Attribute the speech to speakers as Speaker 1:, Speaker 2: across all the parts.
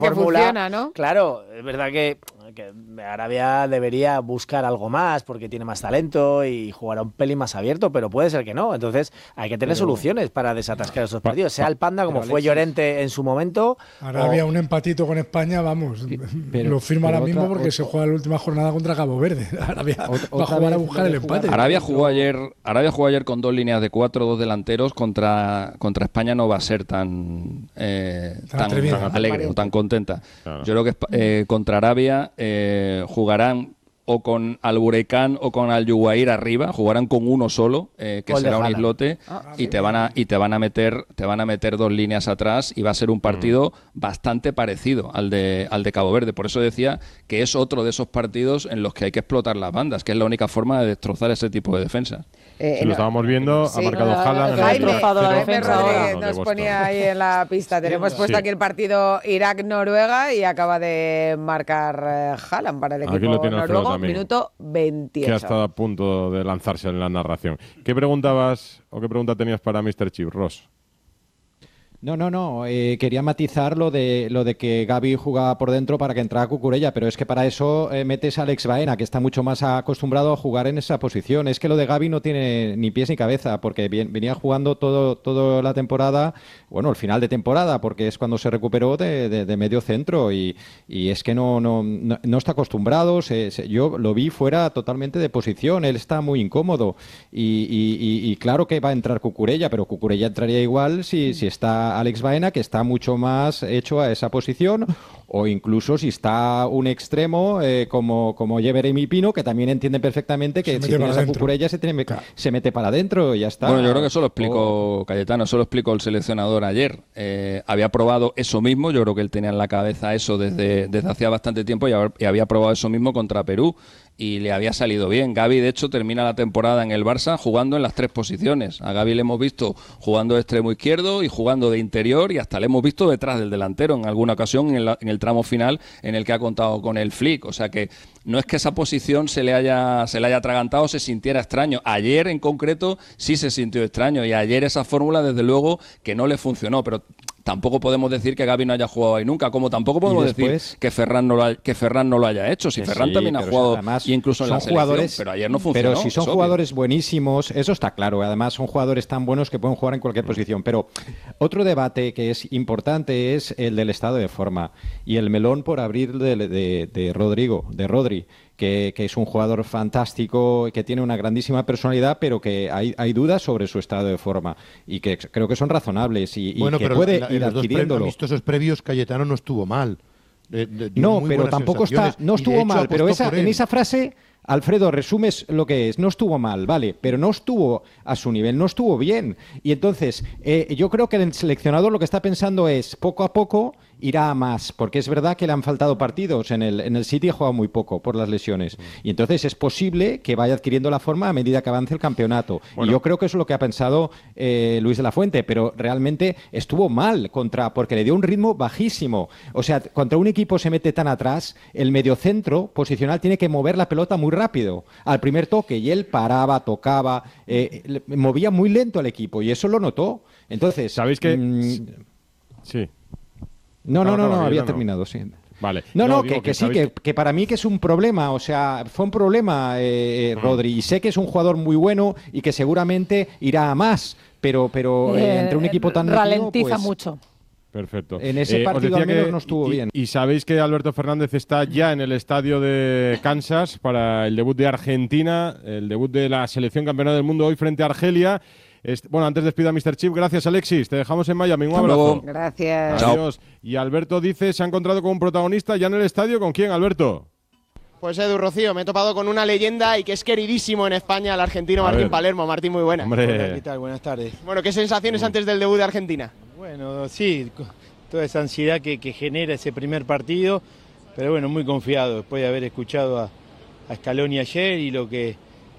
Speaker 1: fórmula,
Speaker 2: funciona, ¿no?
Speaker 1: Claro, es verdad que Arabia debería buscar algo más porque tiene más talento y jugará un pelín más abierto, pero puede ser que no. Entonces hay que tener soluciones para desatascar esos partidos, sea el Panda como fue Llorente en su momento.
Speaker 3: Arabia, un empatito con España, vamos, lo firma ahora mismo porque se juega la última jornada contra Cabo Verde. Arabia va a jugar a buscar el empate.
Speaker 4: Arabia jugó ayer con 2 líneas de 4, 2 delanteros. Contra España no va a ser tan alegre o tan contenta. Claro. Yo creo que contra Arabia jugarán o con Al-Bureikán o con Al-Yuwair arriba, jugarán con uno solo, que será un islote, y te van a meter 2 líneas atrás, y va a ser un partido bastante parecido al de Cabo Verde. Por eso decía que es otro de esos partidos en los que hay que explotar las bandas, que es la única forma de destrozar ese tipo de defensa.
Speaker 5: Si lo estábamos viendo, ha marcado Haaland.
Speaker 2: Jaime Rodríguez nos ponía ahí en la pista. Tenemos puesto aquí el partido Irak-Noruega y acaba de marcar Haaland para el equipo noruego, minuto 28.
Speaker 5: Que ha estado a punto de lanzarse en la narración. ¿Qué pregunta tenías para Mr. Chip, Ross?
Speaker 6: No. Quería matizar lo de que Gavi jugaba por dentro para que entrara Cucurella, pero es que para eso metes a Alex Baena, que está mucho más acostumbrado a jugar en esa posición. Es que lo de Gavi no tiene ni pies ni cabeza, porque venía jugando toda la temporada, bueno, el final de temporada, porque es cuando se recuperó de medio centro, y es que no está acostumbrado. Yo lo vi fuera totalmente de posición, él está muy incómodo, y claro que va a entrar Cucurella, pero Cucurella entraría igual si está Alex Baena, que está mucho más hecho a esa posición, o incluso si está un extremo como Jeremy Pino, que también entiende perfectamente que si tienes a Cucurella se mete para adentro y ya está.
Speaker 4: Bueno, yo creo que eso lo explicó Cayetano, eso lo explicó el seleccionador ayer. Había probado eso mismo, yo creo que él tenía en la cabeza eso desde hacía bastante tiempo, y había probado eso mismo contra Perú, y le había salido bien. Gavi, de hecho, termina la temporada en el Barça jugando en las 3 posiciones. A Gavi le hemos visto jugando de extremo izquierdo y jugando de interior, y hasta le hemos visto detrás del delantero en alguna ocasión en el tramo final en el que ha contado con el flick. O sea que no es que esa posición se le haya atragantado o se sintiera extraño. Ayer en concreto sí se sintió extraño, y ayer esa fórmula desde luego que no le funcionó, pero tampoco podemos decir que Gavi no haya jugado ahí nunca, como tampoco podemos decir que Ferran no lo haya hecho. Si Ferran también ha jugado, además, y incluso en la selección, pero ayer no funcionó.
Speaker 6: Pero si son jugadores buenísimos, eso está claro. Además, son jugadores tan buenos que pueden jugar en cualquier posición. Pero otro debate que es importante es el del estado de forma y el melón por abrir de Rodri, que es un jugador fantástico, que tiene una grandísima personalidad, pero que hay dudas sobre su estado de forma, y que creo que son razonables, y que puede ir adquiriéndolo.
Speaker 7: En los amistosos previos, Cayetano no estuvo mal.
Speaker 6: No, pero tampoco no estuvo mal, pero en esa frase, Alfredo, resumes lo que es. No estuvo mal, vale, pero no estuvo a su nivel, no estuvo bien. Y entonces, yo creo que el seleccionador lo que está pensando es, poco a poco irá a más, porque es verdad que le han faltado partidos. En el City ha jugado muy poco por las lesiones, y entonces es posible que vaya adquiriendo la forma a medida que avance el campeonato. Bueno, y yo creo que eso es lo que ha pensado Luis de la Fuente, pero realmente estuvo mal porque le dio un ritmo bajísimo. O sea, contra un equipo se mete tan atrás, el mediocentro posicional tiene que mover la pelota muy rápido al primer toque, y él paraba, tocaba, movía muy lento al equipo, y eso lo notó. Entonces,
Speaker 5: ¿sabéis que sí?
Speaker 6: No, había terminado, sí.
Speaker 5: Vale.
Speaker 6: Que para mí que es un problema, o sea, fue un problema Rodri, y sé que es un jugador muy bueno y que seguramente irá a más, pero entre un equipo tan
Speaker 2: ralentiza mucho.
Speaker 5: Perfecto.
Speaker 6: En ese partido al menos no estuvo bien.
Speaker 5: Y sabéis que Alberto Fernández está ya en el estadio de Kansas para el debut de Argentina, el debut de la selección campeona del mundo hoy frente a Argelia. Bueno, antes despido a Mr. Chip. Gracias, Alexis. Te dejamos en Miami. Un abrazo.
Speaker 2: Gracias.
Speaker 5: Adiós. Y Alberto dice, se ha encontrado con un protagonista ya en el estadio. ¿Con quién, Alberto?
Speaker 8: Pues Edu, Rocío, me he topado con una leyenda y que es queridísimo en España, el argentino Martín Palermo. Martín, muy buena.
Speaker 5: Hombre.
Speaker 7: Hola, ¿qué tal? Buenas tardes.
Speaker 8: Bueno, ¿qué sensaciones antes del debut de Argentina?
Speaker 7: Bueno, sí, toda esa ansiedad que genera ese primer partido, pero bueno, muy confiado después de haber escuchado a Scaloni ayer, y lo que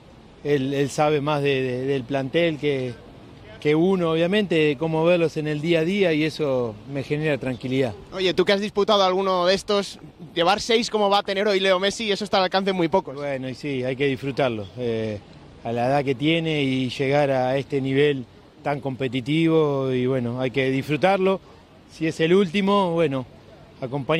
Speaker 7: él sabe más del plantel que uno, obviamente, de cómo verlos en el día a día, y eso me genera tranquilidad.
Speaker 8: Oye, tú que has disputado alguno de estos, llevar 6 como va a tener hoy Leo Messi, eso está al alcance de muy pocos.
Speaker 7: Bueno, y sí, hay que disfrutarlo. A la edad que tiene y llegar a este nivel tan competitivo, y bueno, hay que disfrutarlo. Si es el último, bueno, acompañar.